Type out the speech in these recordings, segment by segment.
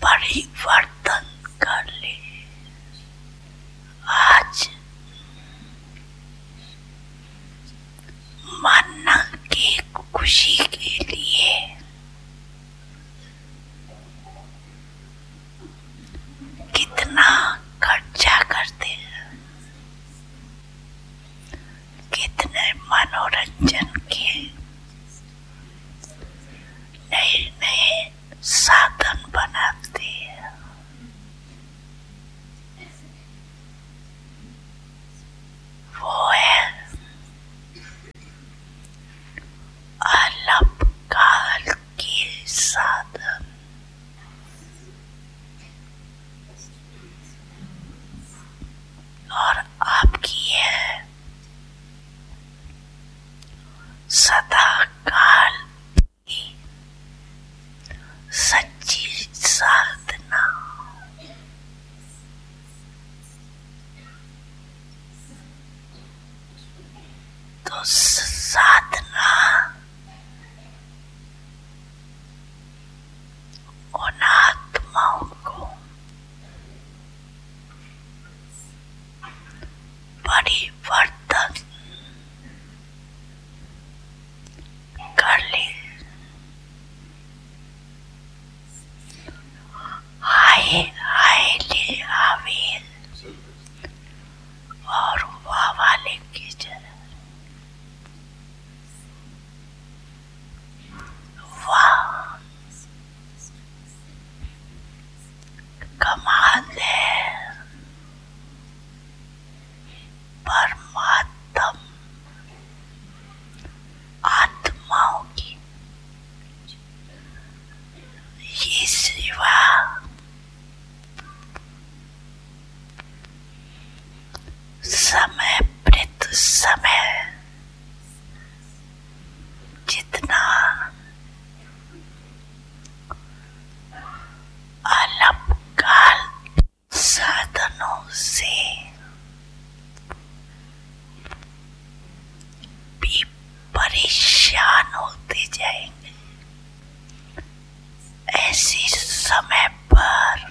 परिवर्तन कर ले। आज मन की खुशी के लिए कितना खर्चा करते हैं, कितने मनोरंजन के नए नए साधन बनाते हैं। वो है अल्पकाल के साधन। और आपकी है सदा काल की सच्ची साधना। तो साधना उन आत्माओं को परिवर्तन कर ले। हाय हाय ले आवे और वाह लेके चले। वाह कमाल है। परमात्मा आत्माओं की ये सेवा समय प्रति समय जितना अल्पकाल साधनों से भी परेशान होते जाएंगे, ऐसे समय पर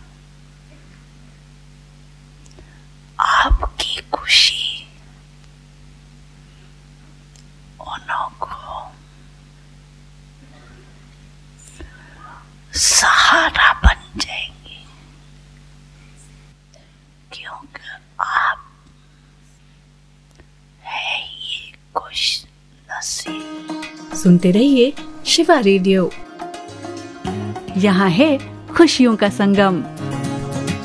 आपकी खुशी उन्हों को सहारा बन जाएंगे, क्योंकि आप है ये खुश नसीब। सुनते रहिए शिवा रेडियो। यहाँ है खुशियों का संगम।